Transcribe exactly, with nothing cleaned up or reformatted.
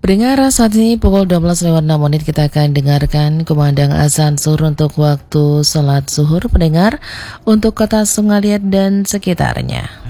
Pendengar, saat ini pukul dua belas lewat enam menit kita akan dengarkan kumandang azan zuhur untuk waktu sholat zuhur pendengar untuk kota Sungaliat dan sekitarnya.